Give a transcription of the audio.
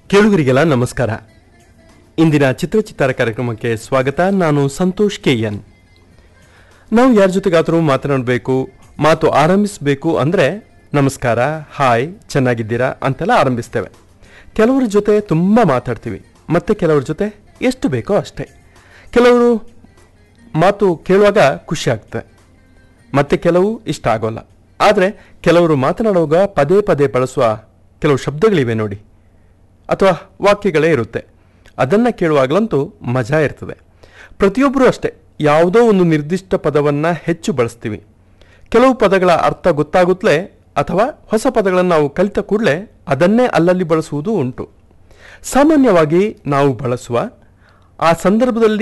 ಕೇಳುಗರಿಗೆಲ್ಲ ನಮಸ್ಕಾರ. ಇಂದಿನ ಚಿತ್ರಚಿತ್ತಾರ ಕಾರ್ಯಕ್ರಮಕ್ಕೆ ಸ್ವಾಗತ. ನಾನು ಸಂತೋಷ್ ಕೆಎನ್. ನಾವು ಯಾರ ಜೊತೆಗಾದರೂ ಮಾತನಾಡಬೇಕು, ಮಾತು ಆರಂಭಿಸಬೇಕು ಅಂದರೆ ನಮಸ್ಕಾರ, ಹಾಯ್, ಚೆನ್ನಾಗಿದ್ದೀರಾ ಅಂತೆಲ್ಲ ಆರಂಭಿಸ್ತೇವೆ. ಕೆಲವರ ಜೊತೆ ತುಂಬ ಮಾತಾಡ್ತೀವಿ, ಮತ್ತು ಕೆಲವ್ರ ಜೊತೆ ಎಷ್ಟು ಬೇಕೋ ಅಷ್ಟೇ. ಕೆಲವರು ಮಾತು ಕೇಳುವಾಗ ಖುಷಿ ಆಗ್ತದೆ, ಮತ್ತು ಕೆಲವು ಇಷ್ಟ ಆಗೋಲ್ಲ. ಆದರೆ ಕೆಲವರು ಮಾತನಾಡುವಾಗ ಪದೇ ಪದೇ ಬಳಸುವ ಕೆಲವು ಶಬ್ದಗಳಿವೆ ನೋಡಿ, ಅಥವಾ ವಾಕ್ಯಗಳೇ ಇರುತ್ತೆ. ಅದನ್ನು ಕೇಳುವಾಗಲಂತೂ ಮಜಾ ಇರ್ತದೆ. ಪ್ರತಿಯೊಬ್ಬರೂ ಅಷ್ಟೇ, ಯಾವುದೋ ಒಂದು ನಿರ್ದಿಷ್ಟ ಪದವನ್ನು ಹೆಚ್ಚು ಬಳಸ್ತೀವಿ. ಕೆಲವು ಪದಗಳ ಅರ್ಥ ಗೊತ್ತಾಗುತ್ತಲೇ ಅಥವಾ ಹೊಸ ಪದಗಳನ್ನು ನಾವು ಕಲಿತ ಕೂಡಲೇ ಅದನ್ನೇ ಅಲ್ಲಲ್ಲಿ ಬಳಸುವುದು ಉಂಟು. ಸಾಮಾನ್ಯವಾಗಿ ನಾವು ಬಳಸುವ ಆ ಸಂದರ್ಭದಲ್ಲಿ